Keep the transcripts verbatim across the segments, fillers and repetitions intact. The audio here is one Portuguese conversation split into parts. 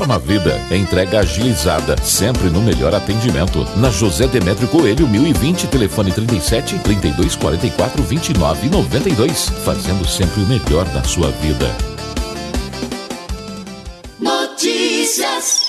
na vida. Entrega agilizada, sempre no melhor atendimento. Na José Demétrio Coelho, mil e vinte, telefone trinta e sete, trinta e dois, quarenta e quatro, vinte e nove, noventa e dois. Fazendo sempre o melhor da sua vida. Notícias.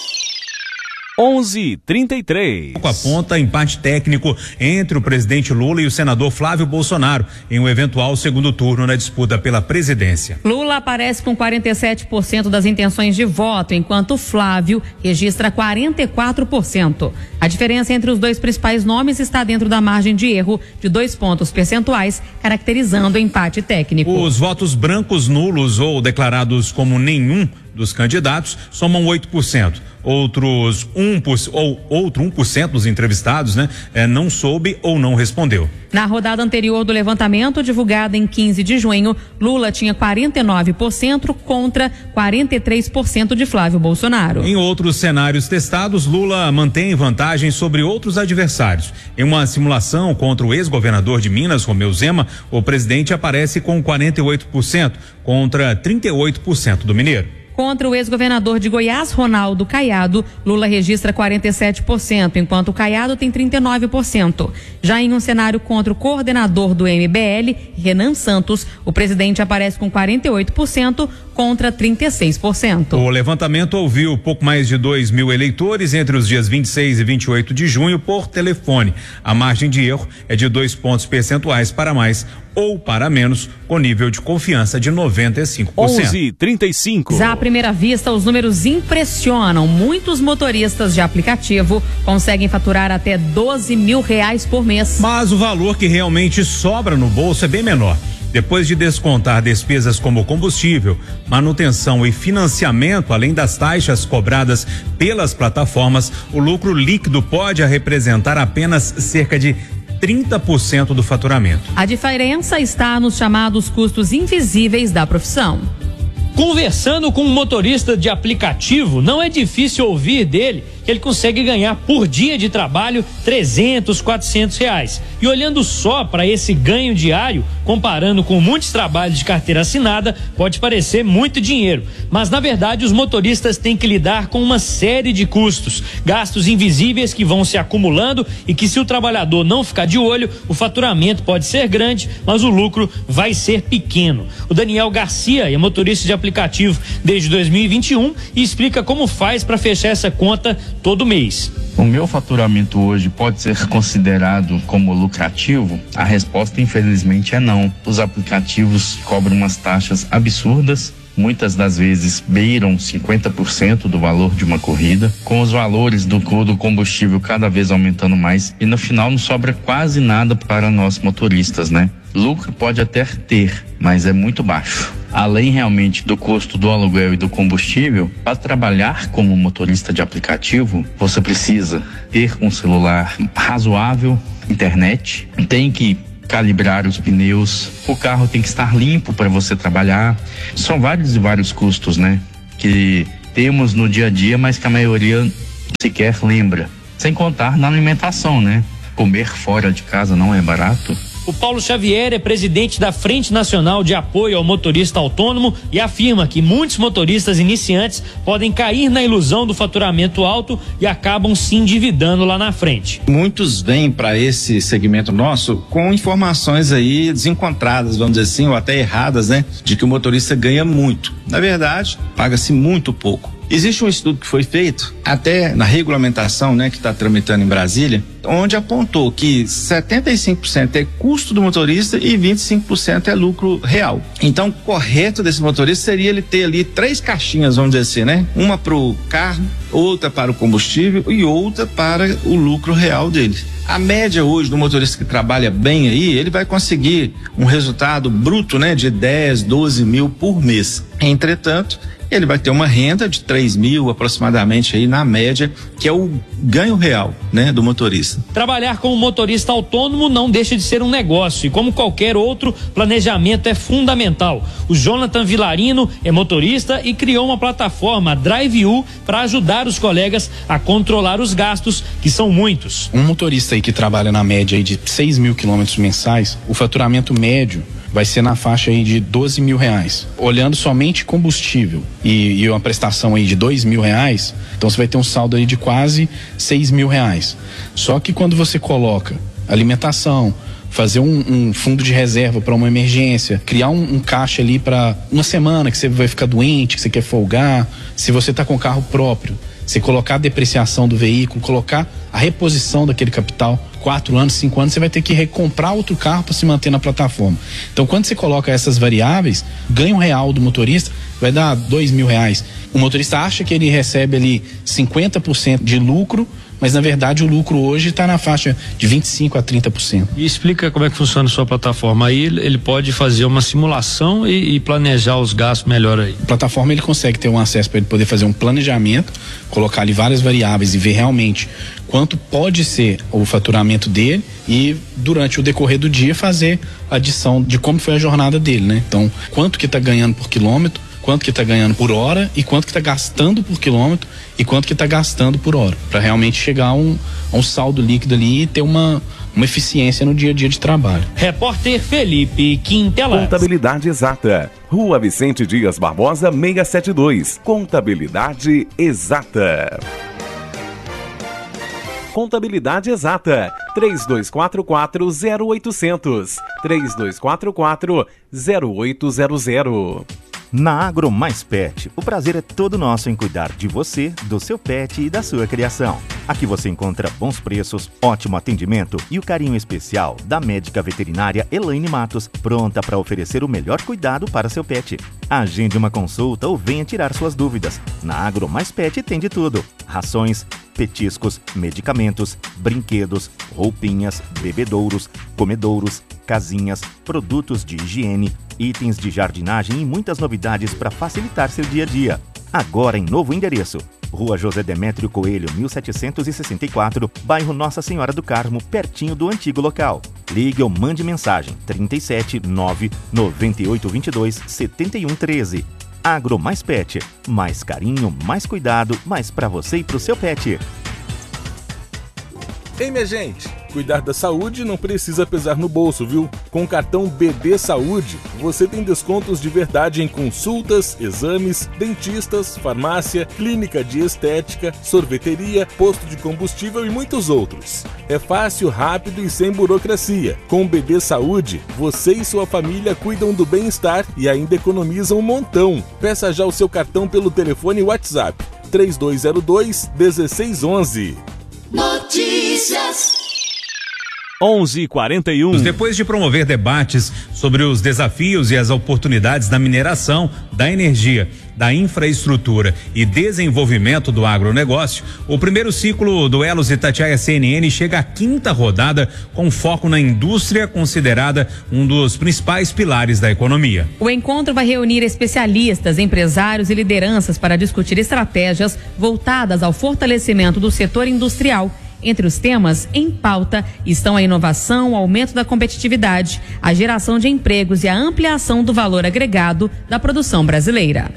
onze e trinta e três. Aponta empate técnico entre o presidente Lula e o senador Flávio Bolsonaro em um eventual segundo turno na disputa pela presidência. Lula aparece com quarenta e sete por cento das intenções de voto, enquanto Flávio registra quarenta e quatro por cento. A diferença entre os dois principais nomes está dentro da margem de erro de dois pontos percentuais, caracterizando o empate técnico. Os votos brancos, nulos ou declarados como nenhum dos candidatos somam oito por cento. Outros um por, ou outro um por cento dos entrevistados, né, é, não soube ou não respondeu. Na rodada anterior do levantamento, divulgada em quinze de junho, Lula tinha quarenta e nove por cento contra quarenta e três por cento de Flávio Bolsonaro. Em outros cenários testados, Lula mantém vantagem sobre outros adversários. Em uma simulação contra o ex-governador de Minas, Romeu Zema, o presidente aparece com quarenta e oito por cento contra trinta e oito por cento do mineiro. Contra o ex-governador de Goiás, Ronaldo Caiado, Lula registra quarenta e sete por cento, enquanto Caiado tem trinta e nove por cento. Já em um cenário contra o coordenador do M B L, Renan Santos, o presidente aparece com quarenta e oito por cento contra trinta e seis por cento. O levantamento ouviu pouco mais de dois mil eleitores entre os dias vinte e seis e vinte e oito de junho por telefone. A margem de erro é de dois pontos percentuais para mais ou para menos, com nível de confiança de noventa e cinco por cento. onze e trinta e cinco. Já à primeira vista, os números impressionam. Muitos motoristas de aplicativo conseguem faturar até doze mil reais por mês. Mas o valor que realmente sobra no bolso é bem menor. Depois de descontar despesas como combustível, manutenção e financiamento, além das taxas cobradas pelas plataformas, o lucro líquido pode representar apenas cerca de trinta por cento do faturamento. A diferença está nos chamados custos invisíveis da profissão. Conversando com um motorista de aplicativo, não é difícil ouvir dele que ele consegue ganhar por dia de trabalho trezentos, quatrocentos reais. E olhando só para esse ganho diário, comparando com muitos trabalhos de carteira assinada, pode parecer muito dinheiro. Mas na verdade os motoristas têm que lidar com uma série de custos, gastos invisíveis que vão se acumulando e que, se o trabalhador não ficar de olho, o faturamento pode ser grande, mas o lucro vai ser pequeno. O Daniel Garcia é motorista de aplicativo desde dois mil e vinte e um e explica como faz para fechar essa conta todo mês. O meu faturamento hoje pode ser considerado como lucrativo? A resposta, infelizmente, é não. Os aplicativos cobram umas taxas absurdas, muitas das vezes beiram cinquenta por cento do valor de uma corrida, com os valores do, do combustível cada vez aumentando mais, e no final não sobra quase nada para nós motoristas, né? Lucro pode até ter, mas é muito baixo. Além realmente do custo do aluguel e do combustível, para trabalhar como motorista de aplicativo, você precisa ter um celular razoável, internet, tem que calibrar os pneus, o carro tem que estar limpo para você trabalhar. São vários e vários custos, né? Que temos no dia a dia, mas que a maioria sequer lembra. Sem contar na alimentação, né? Comer fora de casa não é barato. O Paulo Xavier é presidente da Frente Nacional de Apoio ao Motorista Autônomo e afirma que muitos motoristas iniciantes podem cair na ilusão do faturamento alto e acabam se endividando lá na frente. Muitos vêm para esse segmento nosso com informações aí desencontradas, vamos dizer assim, ou até erradas, né? De que o motorista ganha muito. Na verdade, paga-se muito pouco. Existe um estudo que foi feito, até na regulamentação, né, que está tramitando em Brasília, onde apontou que setenta e cinco por cento é custo do motorista e vinte e cinco por cento é lucro real. Então, o correto desse motorista seria ele ter ali três caixinhas, vamos dizer assim, né? Uma para o carro, outra para o combustível e outra para o lucro real dele. A média hoje do motorista que trabalha bem aí, ele vai conseguir um resultado bruto, né, de dez, doze mil por mês. Entretanto, ele vai ter uma renda de três mil aproximadamente aí na média, que é o ganho real, né, do motorista. Trabalhar como motorista autônomo não deixa de ser um negócio e, como qualquer outro, planejamento é fundamental. O Jonathan Vilarino é motorista e criou uma plataforma, DriveU, para ajudar os colegas a controlar os gastos, que são muitos. Um motorista aí que trabalha na média aí de seis mil quilômetros mensais, o faturamento médio vai ser na faixa aí de doze mil reais. Olhando somente combustível e, e uma prestação aí de dois mil reais, então você vai ter um saldo aí de quase seis mil reais. Só que quando você coloca alimentação, fazer um, um fundo de reserva para uma emergência, criar um, um caixa ali para uma semana que você vai ficar doente, que você quer folgar, se você está com carro próprio, você colocar a depreciação do veículo, colocar a reposição daquele capital, quatro anos, cinco anos, você vai ter que recomprar outro carro para se manter na plataforma. Então, quando você coloca essas variáveis, ganho real do motorista vai dar dois mil reais. O motorista acha que ele recebe ali cinquenta por cento de lucro, mas na verdade o lucro hoje está na faixa de vinte e cinco a trinta por cento. E explica como é que funciona a sua plataforma. Aí ele pode fazer uma simulação e, e planejar os gastos melhor aí. A plataforma ele consegue ter um acesso para ele poder fazer um planejamento, colocar ali várias variáveis e ver realmente quanto pode ser o faturamento dele e durante o decorrer do dia fazer a adição de como foi a jornada dele, né? Então, quanto que está ganhando por quilômetro, quanto que está ganhando por hora e quanto que está gastando por quilômetro e quanto que está gastando por hora, para realmente chegar a um, a um saldo líquido ali e ter uma, uma eficiência no dia a dia de trabalho. Repórter Felipe Quintelas. Contabilidade Exata. Rua Vicente Dias Barbosa, seiscentos e setenta e dois. Contabilidade Exata. Contabilidade Exata. três dois quatro quatro, zero oito zero zero. três dois quatro quatro, zero oito zero zero. Na Agro Mais Pet, o prazer é todo nosso em cuidar de você, do seu pet e da sua criação. Aqui você encontra bons preços, ótimo atendimento e o carinho especial da médica veterinária Elaine Matos, pronta para oferecer o melhor cuidado para seu pet. Agende uma consulta ou venha tirar suas dúvidas. Na Agro Mais Pet tem de tudo: rações, petiscos, medicamentos, brinquedos, roupinhas, bebedouros, comedouros, casinhas, produtos de higiene, itens de jardinagem e muitas novidades para facilitar seu dia a dia. Agora em novo endereço: Rua José Demétrio Coelho, mil setecentos e sessenta e quatro, bairro Nossa Senhora do Carmo, pertinho do antigo local. Ligue ou mande mensagem trinta e sete, nove, noventa e oito, vinte e dois, setenta e um, treze. Agro Mais Pet, mais carinho, mais cuidado, mais para você e para o seu pet. Ei, minha gente, cuidar da saúde não precisa pesar no bolso, viu? Com o cartão B D Saúde, você tem descontos de verdade em consultas, exames, dentistas, farmácia, clínica de estética, sorveteria, posto de combustível e muitos outros. É fácil, rápido e sem burocracia. Com o B D Saúde, você e sua família cuidam do bem-estar e ainda economizam um montão. Peça já o seu cartão pelo telefone WhatsApp três dois zero dois, um seis um um. Notícias. onze e quarenta e um. Depois de promover debates sobre os desafios e as oportunidades da mineração, da energia, da infraestrutura e desenvolvimento do agronegócio, o primeiro ciclo do Elos Itatiaia C N N chega à quinta rodada com foco na indústria, considerada um dos principais pilares da economia. O encontro vai reunir especialistas, empresários e lideranças para discutir estratégias voltadas ao fortalecimento do setor industrial. Entre os temas em pauta estão a inovação, o aumento da competitividade, a geração de empregos e a ampliação do valor agregado da produção brasileira.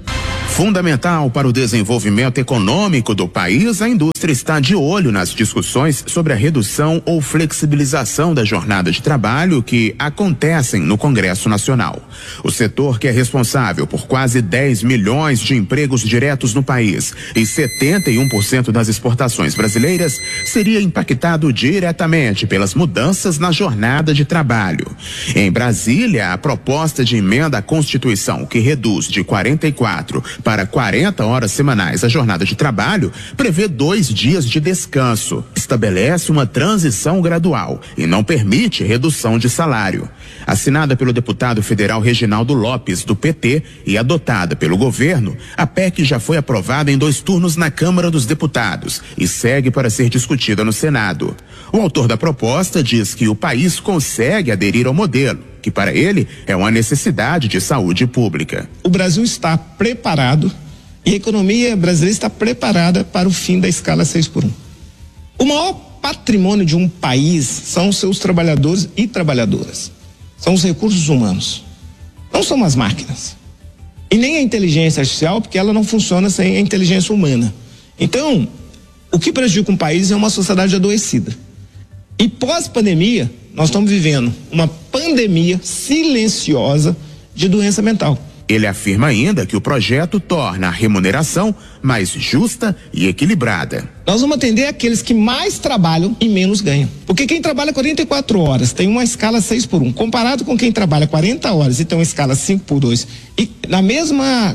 Fundamental para o desenvolvimento econômico do país, a indústria está de olho nas discussões sobre a redução ou flexibilização da jornada de trabalho que acontecem no Congresso Nacional. O setor, que é responsável por quase dez milhões de empregos diretos no país e setenta e um por cento das exportações brasileiras, seria impactado diretamente pelas mudanças na jornada de trabalho. Em Brasília, a proposta de emenda à Constituição, que reduz de quarenta e quatro para quarenta horas semanais a jornada de trabalho, prevê dois dias de descanso, estabelece uma transição gradual e não permite redução de salário. Assinada pelo deputado federal Reginaldo Lopes, do P T, e adotada pelo governo, a P E C já foi aprovada em dois turnos na Câmara dos Deputados e segue para ser discutida no Senado. O autor da proposta diz que o país consegue aderir ao modelo, que para ele é uma necessidade de saúde pública. O Brasil está preparado e a economia brasileira está preparada para o fim da escala seis por um. O maior patrimônio de um país são os seus trabalhadores e trabalhadoras. São os recursos humanos. Não são as máquinas. E nem a inteligência artificial, porque ela não funciona sem a inteligência humana. Então, o que prejudica um país é uma sociedade adoecida. E pós-pandemia, nós estamos vivendo uma pandemia silenciosa de doença mental. Ele afirma ainda que o projeto torna a remuneração mais justa e equilibrada. Nós vamos atender aqueles que mais trabalham e menos ganham. Porque quem trabalha quarenta e quatro horas tem uma escala seis por um. Comparado com quem trabalha quarenta horas e tem uma escala cinco por dois. E na mesma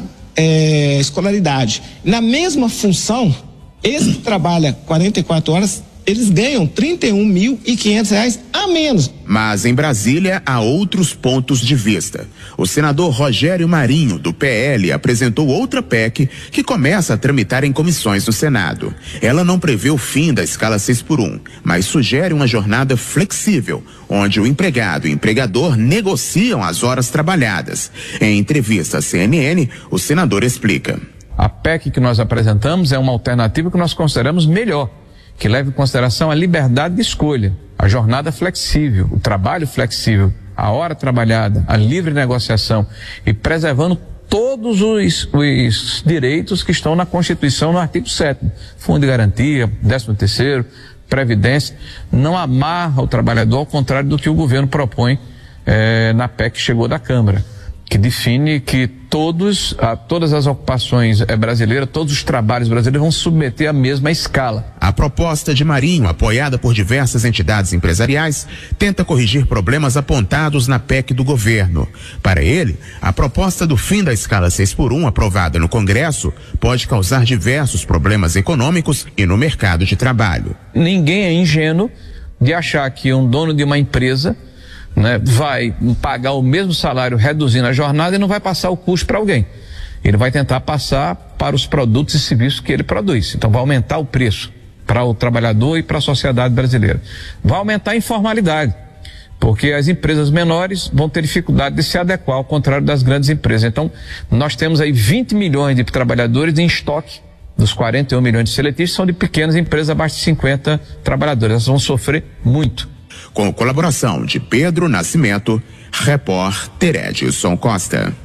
é, escolaridade, na mesma função, esse que trabalha quarenta e quatro horas, eles ganham trinta e um mil e quinhentos reais a menos. Mas em Brasília há outros pontos de vista. O senador Rogério Marinho, do P L, apresentou outra P E C que começa a tramitar em comissões no Senado. Ela não prevê o fim da escala seis por um, mas sugere uma jornada flexível, onde o empregado e o empregador negociam as horas trabalhadas. Em entrevista à C N N, o senador explica. A P E C que nós apresentamos é uma alternativa que nós consideramos melhor, que leva em consideração a liberdade de escolha, a jornada flexível, o trabalho flexível, a hora trabalhada, a livre negociação e preservando todos os, os direitos que estão na Constituição no artigo sétimo, Fundo de Garantia, décimo terceiro, Previdência, não amarra o trabalhador, ao contrário do que o governo propõe eh, na P E C que chegou da Câmara, que define que todos, a, todas as ocupações é, brasileiras, todos os trabalhos brasileiros vão se submeter à mesma escala. A proposta de Marinho, apoiada por diversas entidades empresariais, tenta corrigir problemas apontados na P E C do governo. Para ele, a proposta do fim da escala seis por um, aprovada no Congresso, pode causar diversos problemas econômicos e no mercado de trabalho. Ninguém é ingênuo de achar que um dono de uma empresa, né, vai pagar o mesmo salário reduzindo a jornada e não vai passar o custo para alguém. Ele vai tentar passar para os produtos e serviços que ele produz. Então vai aumentar o preço para o trabalhador e para a sociedade brasileira. Vai aumentar a informalidade, porque as empresas menores vão ter dificuldade de se adequar, ao contrário das grandes empresas. Então nós temos aí vinte milhões de trabalhadores em estoque. Dos quarenta e um milhões de seletistas são de pequenas empresas abaixo de cinquenta trabalhadores. Elas vão sofrer muito. Com colaboração de Pedro Nascimento, repórter Edson Costa.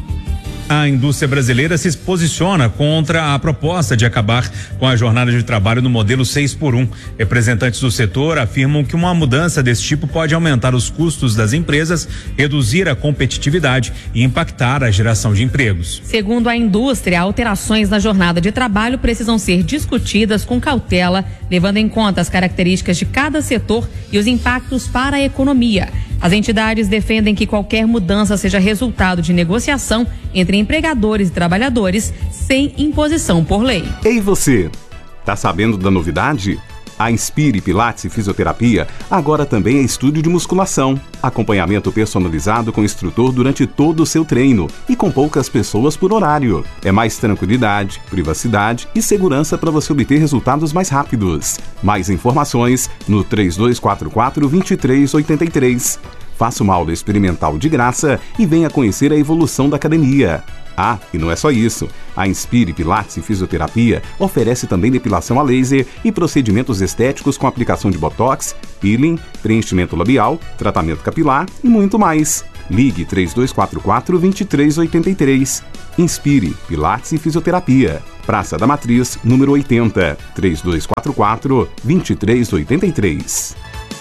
A indústria brasileira se posiciona contra a proposta de acabar com a jornada de trabalho no modelo seis por um. Representantes do setor afirmam que uma mudança desse tipo pode aumentar os custos das empresas, reduzir a competitividade e impactar a geração de empregos. Segundo a indústria, alterações na jornada de trabalho precisam ser discutidas com cautela, levando em conta as características de cada setor e os impactos para a economia. As entidades defendem que qualquer mudança seja resultado de negociação entre empregadores e trabalhadores, sem imposição por lei. Ei você, tá sabendo da novidade? A Inspire Pilates e Fisioterapia agora também é estúdio de musculação. Acompanhamento personalizado com instrutor durante todo o seu treino e com poucas pessoas por horário. É mais tranquilidade, privacidade e segurança para você obter resultados mais rápidos. Mais informações no três dois quatro quatro, dois três oito três. Faça uma aula experimental de graça e venha conhecer a evolução da academia. Ah, e não é só isso. A Inspire Pilates e Fisioterapia oferece também depilação a laser e procedimentos estéticos com aplicação de botox, peeling, preenchimento labial, tratamento capilar e muito mais. Ligue três dois quatro quatro, dois três oito três. Inspire Pilates e Fisioterapia. Praça da Matriz, número oitenta. três dois quatro quatro, dois três oito três.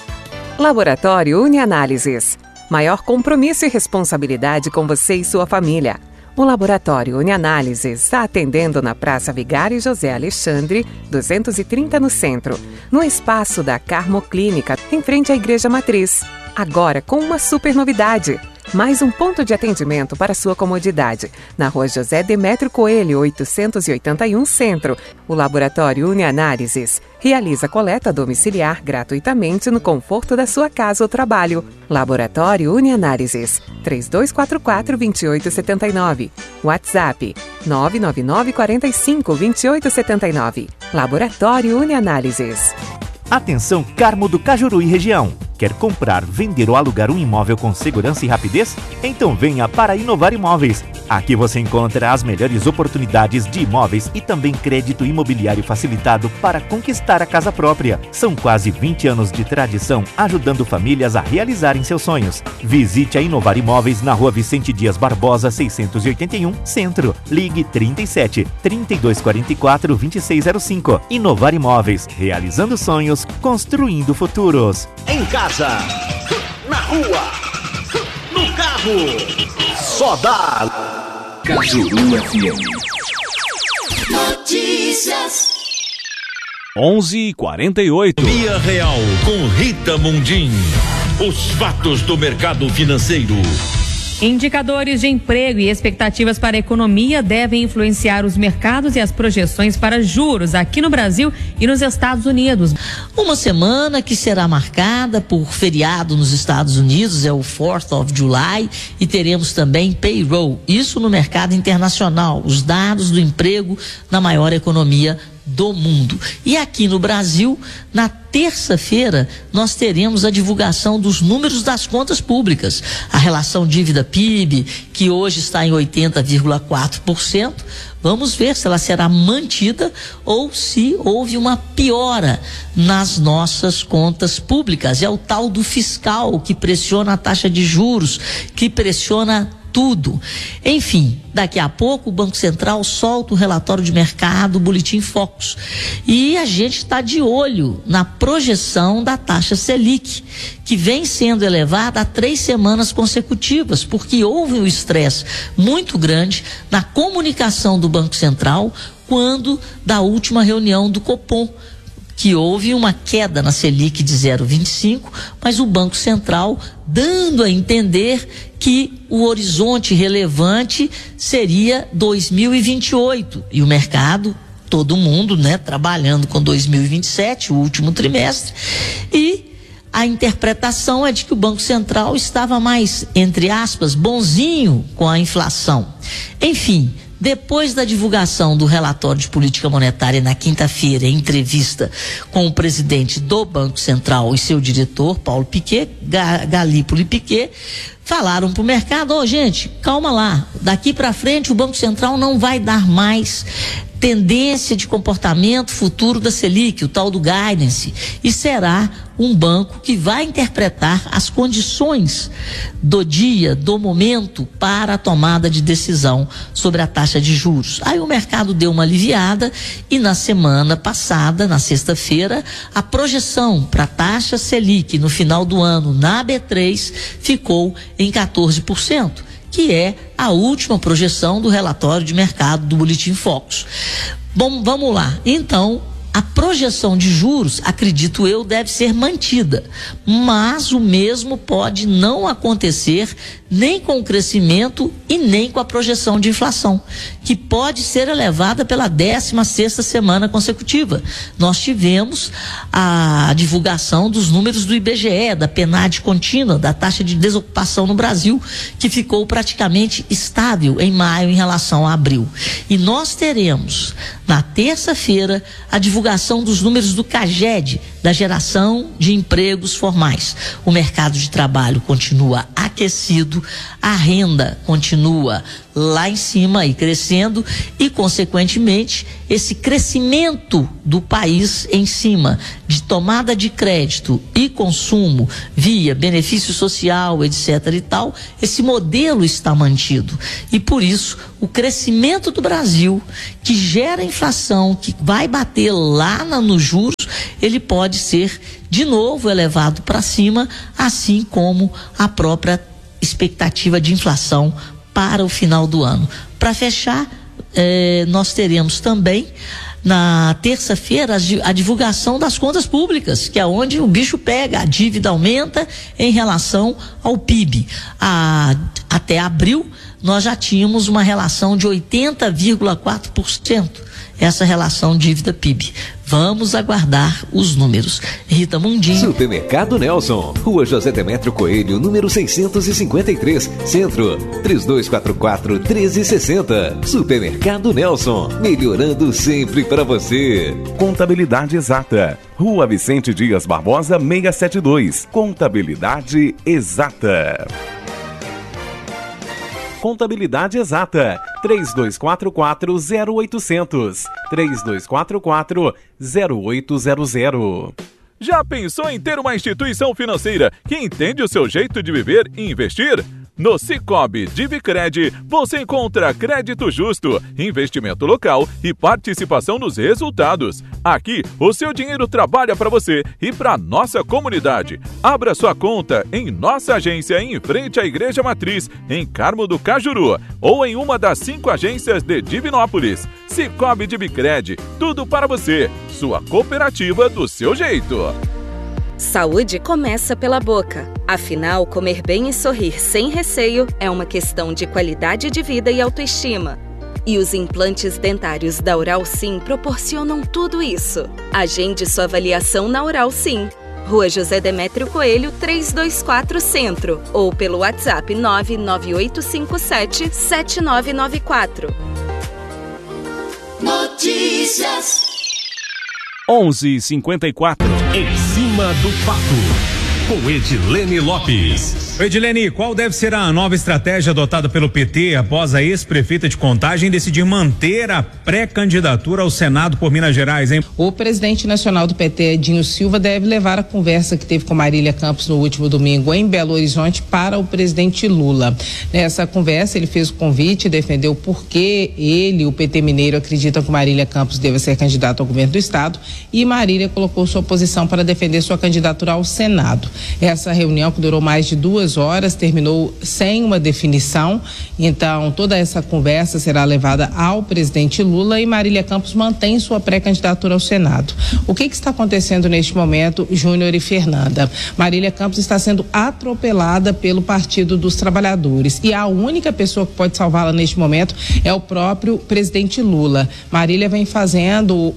Laboratório Unianálises. Maior compromisso e responsabilidade com você e sua família. O Laboratório Unianálises está atendendo na Praça Vigário José Alexandre, duzentos e trinta no centro, no espaço da Carmo Clínica, em frente à Igreja Matriz. Agora com uma super novidade. Mais um ponto de atendimento para sua comodidade. Na Rua José Demétrio Coelho, oitocentos e oitenta e um Centro. O Laboratório Unianálises realiza coleta domiciliar gratuitamente no conforto da sua casa ou trabalho. Laboratório Unianálises, três dois quatro quatro, dois oito sete nove. WhatsApp, nove nove nove quatro cinco, dois oito sete nove. Laboratório Unianálises. Atenção, Carmo do Cajuru e região. Quer comprar, vender ou alugar um imóvel com segurança e rapidez? Então venha para Inovar Imóveis. Aqui você encontra as melhores oportunidades de imóveis e também crédito imobiliário facilitado para conquistar a casa própria. São quase vinte anos de tradição ajudando famílias a realizarem seus sonhos. Visite a Inovar Imóveis na Rua Vicente Dias Barbosa, seiscentos e oitenta e um, Centro. Ligue trinta e sete, trinta e dois quarenta e quatro, vinte e seis zero cinco. Inovar Imóveis, realizando sonhos, construindo futuros. Em casa, na rua, no carro, só dá Cajuru F M. Notícias. onze e quarenta e oito. Via Real com Rita Mundim. Os fatos do mercado financeiro. Indicadores de emprego e expectativas para a economia devem influenciar os mercados e as projeções para juros aqui no Brasil e nos Estados Unidos. Uma semana que será marcada por feriado nos Estados Unidos, é o fourth of July, e teremos também payroll, isso no mercado internacional, os dados do emprego na maior economia do mundo. E aqui no Brasil, na terça-feira, nós teremos a divulgação dos números das contas públicas. A relação dívida-P I B, que hoje está em oitenta vírgula quatro por cento, vamos ver se ela será mantida ou se houve uma piora nas nossas contas públicas. É o tal do fiscal que pressiona a taxa de juros, que pressiona tudo. Enfim, daqui a pouco o Banco Central solta o relatório de mercado, o Boletim Focus. E a gente está de olho na projeção da taxa Selic, que vem sendo elevada há três semanas consecutivas, porque houve um estresse muito grande na comunicação do Banco Central quando da última reunião do Copom, que houve uma queda na Selic de zero vírgula vinte e cinco, mas o Banco Central dando a entender que o horizonte relevante seria dois mil e vinte e oito. E o mercado, todo mundo, né, trabalhando com dois mil e vinte e sete, o último trimestre, e a interpretação é de que o Banco Central estava mais, entre aspas, bonzinho com a inflação. Enfim, depois da divulgação do relatório de política monetária na quinta-feira, em entrevista com o presidente do Banco Central e seu diretor, Paulo Piquet, Galípolo e Piquet, falaram para o mercado: ó, gente, calma lá, daqui para frente o Banco Central não vai dar mais tendência de comportamento futuro da Selic, o tal do guidance, e será um banco que vai interpretar as condições do dia, do momento, para a tomada de decisão sobre a taxa de juros. Aí o mercado deu uma aliviada e na semana passada, na sexta-feira, a projeção para a taxa Selic no final do ano na B três ficou em quatorze por cento. Que é a última projeção do relatório de mercado do Boletim Focus. Bom, vamos lá. Então, a projeção de juros, acredito eu, deve ser mantida, mas o mesmo pode não acontecer nem com o crescimento e nem com a projeção de inflação, que pode ser elevada pela décima sexta semana consecutiva. Nós tivemos a divulgação dos números do I B G E, da P N A D contínua, da taxa de desocupação no Brasil, que ficou praticamente estável em maio em relação a abril. E nós teremos, na terça-feira, a divulgação dos números do CAGED, da geração de empregos formais. O mercado de trabalho continua aquecido, a renda continua lá em cima e crescendo, e consequentemente esse crescimento do país em cima de tomada de crédito e consumo via benefício social, etc e tal, esse modelo está mantido, e por isso o crescimento do Brasil, que gera inflação, que vai bater lá na, nos juros, ele pode ser de novo elevado para cima, assim como a própria expectativa de inflação para o final do ano. Para fechar, eh, nós teremos também na terça-feira a divulgação das contas públicas, que é onde o bicho pega, a dívida aumenta em relação ao P I B. A, até abril nós já tínhamos uma relação de oitenta vírgula quatro por cento, essa relação dívida-P I B. Vamos aguardar os números. Rita Mundim. Supermercado Nelson, Rua José Demétrio Coelho, número seiscentos e cinquenta e três, Centro, três dois quatro quatro, um três seis zero. Supermercado Nelson, melhorando sempre para você. Contabilidade Exata, Rua Vicente Dias Barbosa, seiscentos e setenta e dois. Contabilidade Exata. Contabilidade Exata, três dois quatro quatro, zero oito zero zero, três dois quatro quatro, zero oito zero zero. Já pensou em ter uma instituição financeira que entende o seu jeito de viver e investir? No Cicobi Dibicred, você encontra crédito justo, investimento local e participação nos resultados. Aqui, o seu dinheiro trabalha para você e para nossa comunidade. Abra sua conta em nossa agência em frente à Igreja Matriz, em Carmo do Cajuru, ou em uma das cinco agências de Divinópolis. Cicobi Dibicred, tudo para você. Sua cooperativa do seu jeito. Saúde começa pela boca. Afinal, comer bem e sorrir sem receio é uma questão de qualidade de vida e autoestima. E os implantes dentários da Oral Sim proporcionam tudo isso. Agende sua avaliação na Oral Sim. Rua José Demétrio Coelho, trezentos e vinte e quatro Centro. Ou pelo WhatsApp nove nove oito cinco sete sete nove nove quatro. Notícias. onze e cinquenta e quatro. Em cima do fato, com Edilene Lopes. Edilene, qual deve ser a nova estratégia adotada pelo P T após a ex-prefeita de Contagem decidir manter a pré-candidatura ao Senado por Minas Gerais, hein? O presidente nacional do P T, Edinho Silva, deve levar a conversa que teve com Marília Campos no último domingo em Belo Horizonte para o presidente Lula. Nessa conversa, ele fez o convite e defendeu por que ele, o P T mineiro, acredita que Marília Campos deva ser candidato ao governo do estado, e Marília colocou sua posição para defender sua candidatura ao Senado. Essa reunião, que durou mais de duas horas, terminou sem uma definição. Então, toda essa conversa será levada ao presidente Lula e Marília Campos mantém sua pré-candidatura ao Senado. O que, que está acontecendo neste momento, Júnior e Fernanda? Marília Campos está sendo atropelada pelo Partido dos Trabalhadores e a única pessoa que pode salvá-la neste momento é o próprio presidente Lula. Marília vem fazendo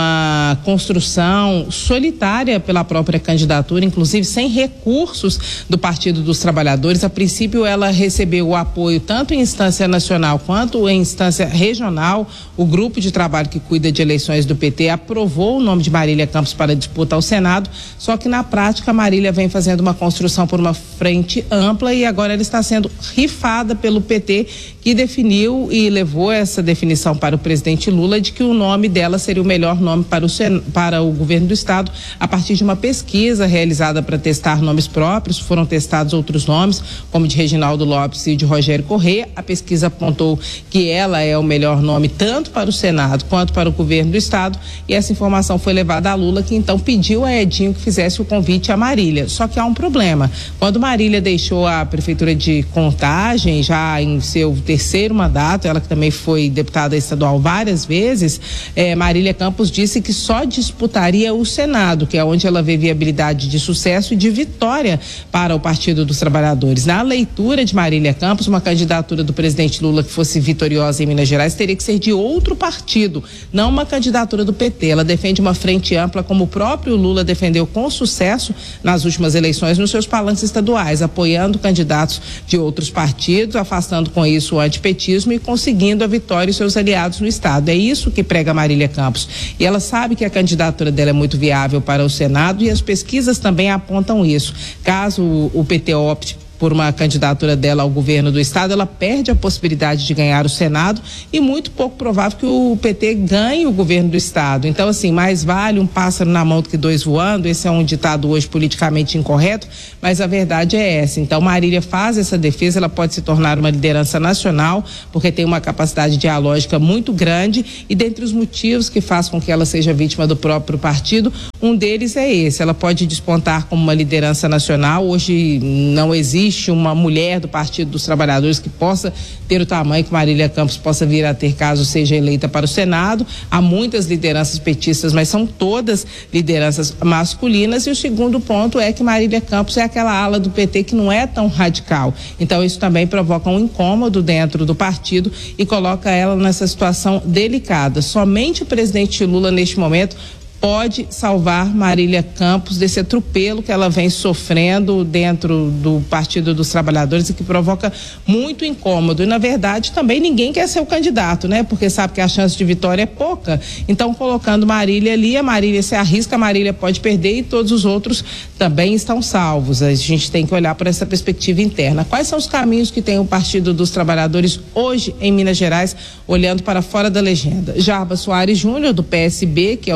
uma construção solitária pela própria candidatura, inclusive sem recursos do Partido dos Trabalhadores. A princípio, ela recebeu o apoio tanto em instância nacional quanto em instância regional. O grupo de trabalho que cuida de eleições do P T aprovou o nome de Marília Campos para disputa ao Senado, só que na prática Marília vem fazendo uma construção por uma frente ampla e agora ela está sendo rifada pelo P T, que definiu e levou essa definição para o presidente Lula de que o nome dela seria o melhor nome para o, para o governo do estado, a partir de uma pesquisa realizada para testar nomes próprios. Foram testados outros nomes, como de Reginaldo Lopes e de Rogério Correia. A pesquisa apontou que ela é o melhor nome tanto para o Senado quanto para o governo do estado, e essa informação foi levada a Lula, que então pediu a Edinho que fizesse o convite a Marília. Só que há um problema. Quando Marília deixou a prefeitura de Contagem, já em seu terceiro mandato, ela que também foi deputada estadual várias vezes, eh, Marília Campos disse que só disputaria o Senado, que é onde ela vê viabilidade de sucesso e de vitória para o Partido dos Trabalhadores. Na leitura de Marília Campos, uma candidatura do presidente Lula que fosse vitoriosa em Minas Gerais teria que ser de outro partido, não uma candidatura do P T. Ela defende uma frente ampla, como o próprio Lula defendeu com sucesso nas últimas eleições nos seus palanques estaduais, apoiando candidatos de outros partidos, afastando com isso o antipetismo e conseguindo a vitória e seus aliados no estado. É isso que prega Marília Campos. E ela sabe que a candidatura dela é muito viável para o Senado e as pesquisas também apontam isso. Caso o, o P T opte por uma candidatura dela ao governo do estado, ela perde a possibilidade de ganhar o Senado e muito pouco provável que o P T ganhe o governo do estado. Então, assim, mais vale um pássaro na mão do que dois voando. Esse é um ditado hoje politicamente incorreto, mas a verdade é essa. Então, Marília faz essa defesa, ela pode se tornar uma liderança nacional, porque tem uma capacidade dialógica muito grande, e dentre os motivos que faz com que ela seja vítima do próprio partido, um deles é esse. Ela pode despontar como uma liderança nacional. Hoje não existe uma mulher do Partido dos Trabalhadores que possa ter o tamanho que Marília Campos possa vir a ter caso seja eleita para o Senado. Há muitas lideranças petistas, mas são todas lideranças masculinas. E o segundo ponto é que Marília Campos é aquela ala do P T que não é tão radical. Então isso também provoca um incômodo dentro do partido e coloca ela nessa situação delicada. Somente o presidente Lula, neste momento, pode salvar Marília Campos desse atropelo que ela vem sofrendo dentro do Partido dos Trabalhadores e que provoca muito incômodo. E, na verdade, também ninguém quer ser o candidato, né? Porque sabe que a chance de vitória é pouca. Então, colocando Marília ali, a Marília se arrisca, a Marília pode perder e todos os outros também estão salvos. A gente tem que olhar por essa perspectiva interna. Quais são os caminhos que tem o Partido dos Trabalhadores hoje em Minas Gerais, olhando para fora da legenda? Jarbas Soares Júnior, do P S B, que é o sucessor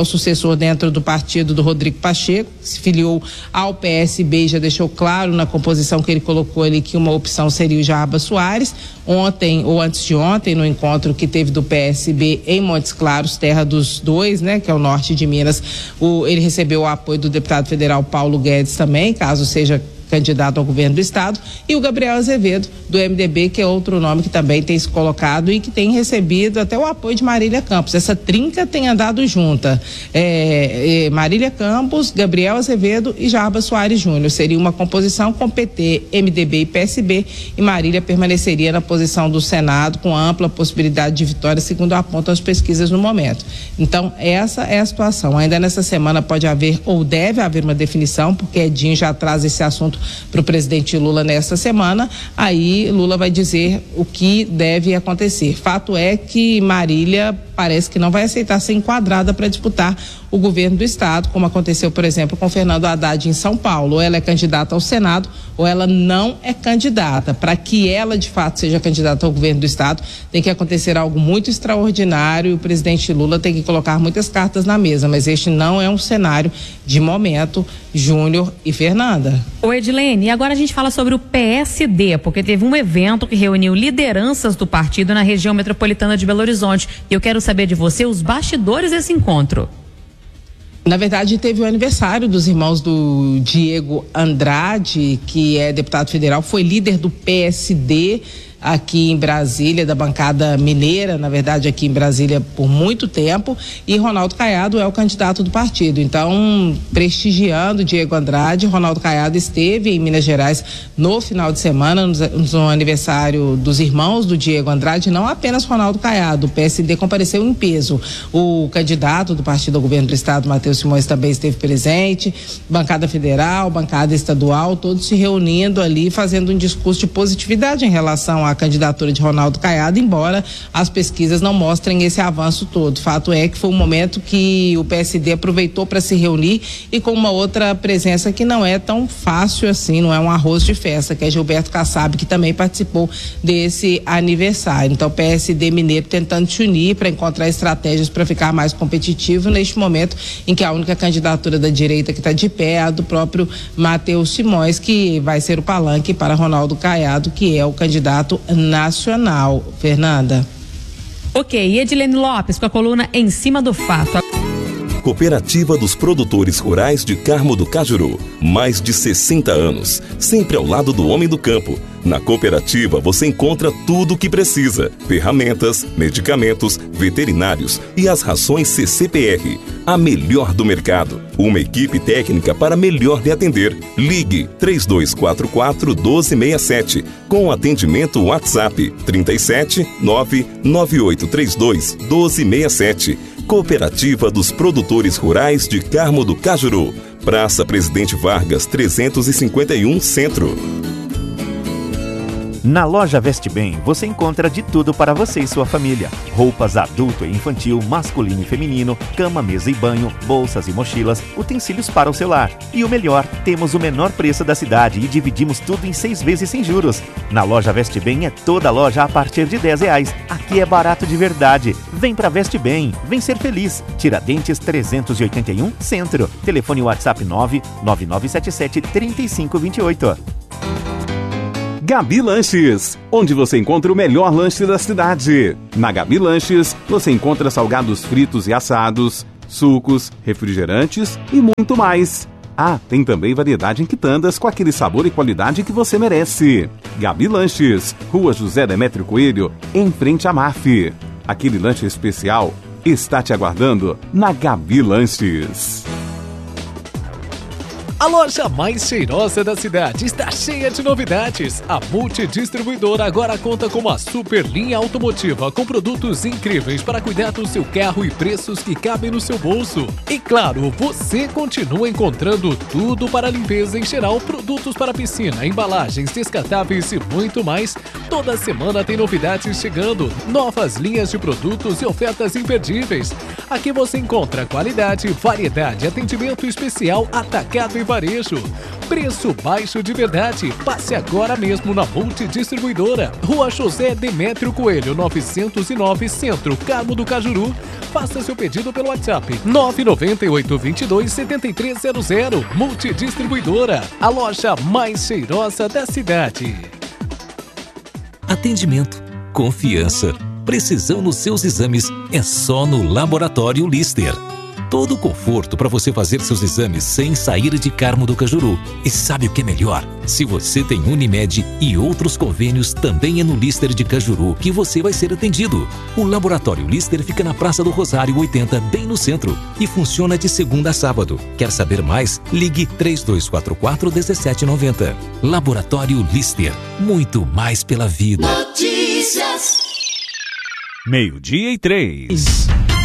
opositor dentro do partido do Rodrigo Pacheco, que se filiou ao P S B e já deixou claro na composição que ele colocou ali que uma opção seria o Jarbas Soares. Ontem, ou antes de ontem, no encontro que teve do P S B em Montes Claros, terra dos dois, né, que é o norte de Minas, o, ele recebeu o apoio do deputado federal Paulo Guedes também, caso seja candidato ao governo do estado, e o Gabriel Azevedo, do M D B, que é outro nome que também tem se colocado e que tem recebido até o apoio de Marília Campos. Essa trinca tem andado junta. É, é, Marília Campos, Gabriel Azevedo e Jarbas Soares Júnior. Seria uma composição com P T, M D B e P S B, e Marília permaneceria na posição do Senado com ampla possibilidade de vitória, segundo apontam as pesquisas no momento. Então, essa é a situação. Ainda nessa semana pode haver, ou deve haver uma definição, porque Edinho já traz esse assunto para o presidente Lula nesta semana. Aí Lula vai dizer o que deve acontecer. Fato é que Marília parece que não vai aceitar ser enquadrada para disputar o governo do estado, como aconteceu, por exemplo, com Fernando Haddad em São Paulo. Ou ela é candidata ao Senado ou ela não é candidata. Para que ela de fato seja candidata ao governo do estado, tem que acontecer algo muito extraordinário e o presidente Lula tem que colocar muitas cartas na mesa, mas este não é um cenário de momento. Júnior e Fernanda. Oi, Edilene, e agora a gente fala sobre o P S D, porque teve um evento que reuniu lideranças do partido na região metropolitana de Belo Horizonte, e eu quero saber de você os bastidores desse encontro. Na verdade, teve o aniversário dos irmãos do Diego Andrade, que é deputado federal, foi líder do P S D aqui em Brasília, da bancada mineira, na verdade aqui em Brasília por muito tempo, e Ronaldo Caiado é o candidato do partido. Então, prestigiando Diego Andrade, Ronaldo Caiado esteve em Minas Gerais no final de semana, no, no aniversário dos irmãos do Diego Andrade, não apenas Ronaldo Caiado, o P S D compareceu em peso. O candidato do partido ao governo do estado, Matheus Simões, também esteve presente, bancada federal, bancada estadual, todos se reunindo ali, fazendo um discurso de positividade em relação à a candidatura de Ronaldo Caiado, embora as pesquisas não mostrem esse avanço todo. Fato é que foi um momento que o P S D aproveitou para se reunir e com uma outra presença que não é tão fácil assim, não é um arroz de festa, que é Gilberto Kassab, que também participou desse aniversário. Então, o P S D mineiro tentando se unir para encontrar estratégias para ficar mais competitivo neste momento em que a única candidatura da direita que está de pé é a do próprio Matheus Simões, que vai ser o palanque para Ronaldo Caiado, que é o candidato nacional. Fernanda. Ok, Edilene Lopes com a coluna Em Cima do Fato. Cooperativa dos Produtores Rurais de Carmo do Cajuru. Mais de sessenta anos, sempre ao lado do homem do campo. Na cooperativa você encontra tudo o que precisa: ferramentas, medicamentos, veterinários e as rações C C P R. A melhor do mercado. Uma equipe técnica para melhor lhe atender. Ligue três dois quatro quatro, um dois seis sete com atendimento WhatsApp trinta e sete, nove nove oito três dois, um dois seis sete. Cooperativa dos Produtores Rurais de Carmo do Cajuru. Praça Presidente Vargas, trezentos e cinquenta e um, Centro. Na loja Veste Bem, você encontra de tudo para você e sua família. Roupas adulto e infantil, masculino e feminino, cama, mesa e banho, bolsas e mochilas, utensílios para o celular. E o melhor, temos o menor preço da cidade e dividimos tudo em seis vezes sem juros. Na loja Veste Bem é toda loja a partir de dez reais. Aqui é barato de verdade. Vem pra Veste Bem, vem ser feliz. Tiradentes trezentos e oitenta e um, Centro. Telefone WhatsApp nove nove nove sete sete, três cinco dois oito. Gabi Lanches, onde você encontra o melhor lanche da cidade. Na Gabi Lanches, você encontra salgados fritos e assados, sucos, refrigerantes e muito mais. Ah, tem também variedade em quitandas com aquele sabor e qualidade que você merece. Gabi Lanches, Rua José Demétrio Coelho, em frente à M A F. Aquele lanche especial está te aguardando na Gabi Lanches. A loja mais cheirosa da cidade está cheia de novidades. A Multidistribuidora agora conta com uma super linha automotiva com produtos incríveis para cuidar do seu carro e preços que cabem no seu bolso. E claro, você continua encontrando tudo para limpeza em geral, produtos para piscina, embalagens, descartáveis e muito mais. Toda semana tem novidades chegando, novas linhas de produtos e ofertas imperdíveis. Aqui você encontra qualidade, variedade, atendimento especial, atacado e varejo. Preço baixo de verdade. Passe agora mesmo na Multidistribuidora. Rua José Demétrio Coelho, novecentos e nove, Centro, Carmo do Cajuru. Faça seu pedido pelo WhatsApp nove nove oito, dois dois, sete três zero zero. Multidistribuidora, a loja mais cheirosa da cidade. Atendimento, confiança, precisão nos seus exames é só no Laboratório Lister. Todo o conforto para você fazer seus exames sem sair de Carmo do Cajuru. E sabe o que é melhor? Se você tem Unimed e outros convênios, também é no Lister de Cajuru que você vai ser atendido. O Laboratório Lister fica na Praça do Rosário oitenta, bem no centro, e funciona de segunda a sábado. Quer saber mais? Ligue três dois quatro quatro, um sete nove zero. Laboratório Lister. Muito mais pela vida. Notícias. Meio-dia e três.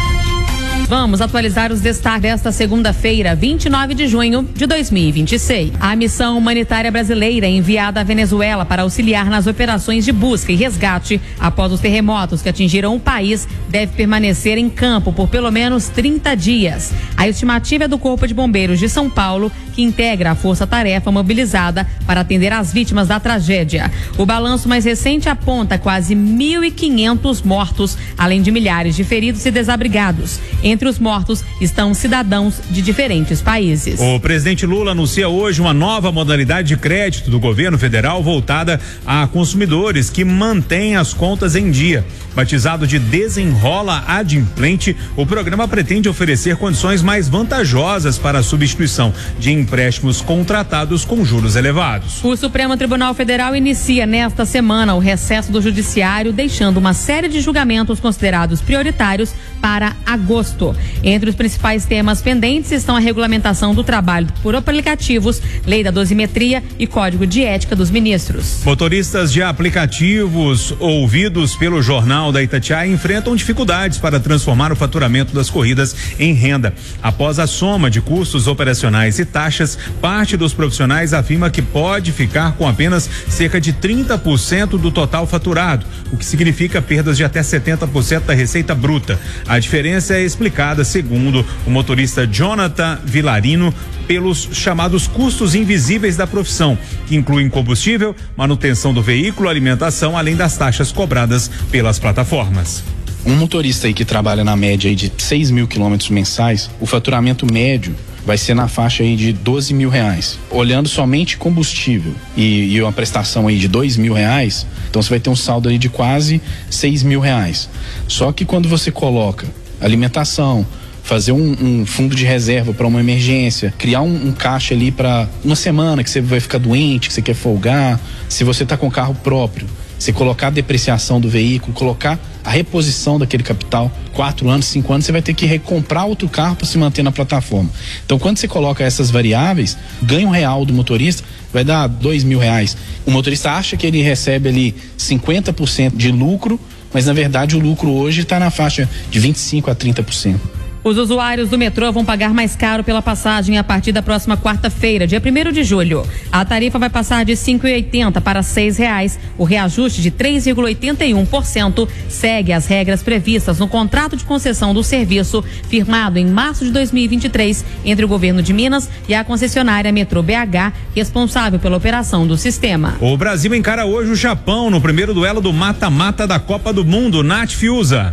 Vamos atualizar os destaques desta segunda-feira, vinte e nove de junho de dois mil e vinte e seis. A missão humanitária brasileira enviada à Venezuela para auxiliar nas operações de busca e resgate após os terremotos que atingiram o país deve permanecer em campo por pelo menos trinta dias. A estimativa é do Corpo de Bombeiros de São Paulo, que integra a força-tarefa mobilizada para atender às vítimas da tragédia. O balanço mais recente aponta quase mil e quinhentos mortos, além de milhares de feridos e desabrigados. Entre os mortos estão cidadãos de diferentes países. O presidente Lula anuncia hoje uma nova modalidade de crédito do governo federal voltada a consumidores que mantêm as contas em dia. Batizado de Desenrola Adimplente, o programa pretende oferecer condições mais vantajosas para a substituição de empréstimos contratados com juros elevados. O Supremo Tribunal Federal inicia nesta semana o recesso do Judiciário, deixando uma série de julgamentos considerados prioritários para agosto. Entre os principais temas pendentes estão a regulamentação do trabalho por aplicativos, lei da dosimetria e código de ética dos ministros. Motoristas de aplicativos ouvidos pelo Jornal da Itatiaia enfrentam dificuldades para transformar o faturamento das corridas em renda. Após a soma de custos operacionais e taxas, parte dos profissionais afirma que pode ficar com apenas cerca de trinta por cento do total faturado, o que significa perdas de até setenta por cento da receita bruta. A diferença é explicada, segundo o motorista Jonathan Vilarino, pelos chamados custos invisíveis da profissão, que incluem combustível, manutenção do veículo, alimentação, além das taxas cobradas pelas plataformas. Um motorista aí que trabalha na média aí de seis mil quilômetros mensais, o faturamento médio vai ser na faixa aí de doze mil reais. Olhando somente combustível e, e uma prestação aí de dois mil reais, então você vai ter um saldo aí de quase seis mil reais. Só que quando você coloca alimentação, fazer um, um fundo de reserva para uma emergência, criar um, um caixa ali para uma semana que você vai ficar doente, que você quer folgar, se você está com carro próprio, você colocar a depreciação do veículo, colocar a reposição daquele capital, quatro anos, cinco anos, você vai ter que recomprar outro carro para se manter na plataforma. Então, quando você coloca essas variáveis, ganho real do motorista vai dar dois mil reais. O motorista acha que ele recebe ali cinquenta por cento de lucro, mas na verdade o lucro hoje está na faixa de vinte e cinco a trinta por cento. Os usuários do metrô vão pagar mais caro pela passagem a partir da próxima quarta-feira, dia primeiro de julho. A tarifa vai passar de cinco reais e oitenta centavos para seis reais. O reajuste de três vírgula oitenta e um por cento segue as regras previstas no contrato de concessão do serviço, firmado em março de dois mil e vinte e três entre o governo de Minas e a concessionária Metrô B H, responsável pela operação do sistema. O Brasil encara hoje o Japão no primeiro duelo do mata-mata da Copa do Mundo. Nath Fiuza.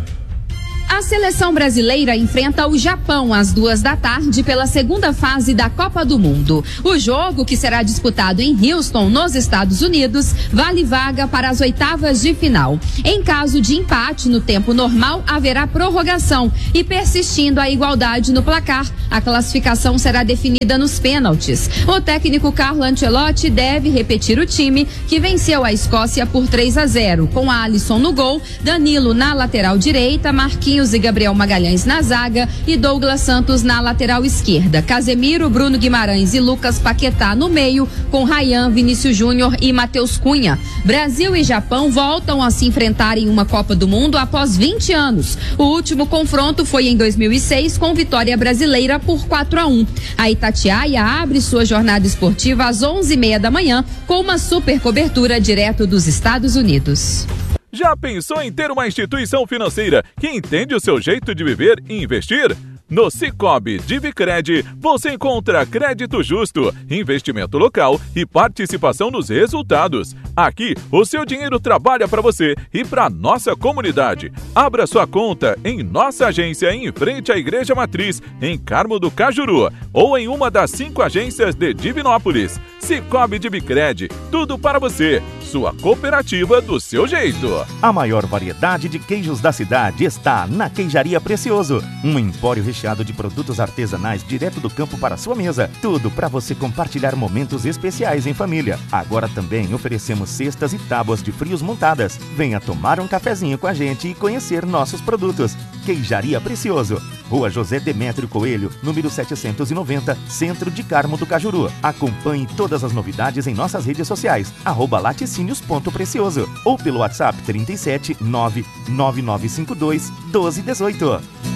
A seleção brasileira enfrenta o Japão às duas da tarde pela segunda fase da Copa do Mundo. O jogo, que será disputado em Houston, nos Estados Unidos, vale vaga para as oitavas de final. Em caso de empate no tempo normal, haverá prorrogação e, persistindo a igualdade no placar, a classificação será definida nos pênaltis. O técnico Carlo Ancelotti deve repetir o time, que venceu a Escócia por três a zero, com Alisson no gol, Danilo na lateral direita, Marquinhos e Gabriel Magalhães na zaga e Douglas Santos na lateral esquerda. Casemiro, Bruno Guimarães e Lucas Paquetá no meio, com Ryan, Vinícius Júnior e Matheus Cunha. Brasil e Japão voltam a se enfrentar em uma Copa do Mundo após vinte anos. O último confronto foi em dois mil e seis, com vitória brasileira por quatro a um. A Itatiaia abre sua jornada esportiva às onze e meia da manhã, com uma super cobertura direto dos Estados Unidos. Já pensou em ter uma instituição financeira que entende o seu jeito de viver e investir? No Cicobi Divicred, você encontra crédito justo, investimento local e participação nos resultados. Aqui, o seu dinheiro trabalha para você e para nossa comunidade. Abra sua conta em nossa agência em frente à Igreja Matriz, em Carmo do Cajuru, ou em uma das cinco agências de Divinópolis. Cicobi Divicred, tudo para você. Sua cooperativa do seu jeito. A maior variedade de queijos da cidade está na Queijaria Precioso. Um empório recheado de produtos artesanais direto do campo para sua mesa. Tudo para você compartilhar momentos especiais em família. Agora também oferecemos cestas e tábuas de frios montadas. Venha tomar um cafezinho com a gente e conhecer nossos produtos. Queijaria Precioso. Rua José Demétrio Coelho, número setecentos e noventa, Centro de Carmo do Cajuru. Acompanhe todas as novidades em nossas redes sociais, arroba laticínios ponto precioso ou pelo WhatsApp trinta e sete, nove nove nove cinco dois, doze dezoito.